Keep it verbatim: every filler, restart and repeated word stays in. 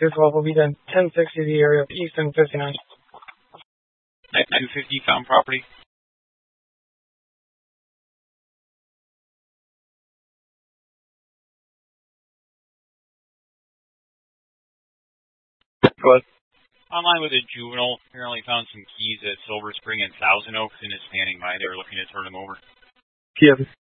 two twelve will be done ten sixty, the area of Easton fifty-nine. two fifty found property. Go ahead. Online with a juvenile, apparently found some keys at Silver Spring and Thousand Oaks and is standing by there looking to turn them over. Yes.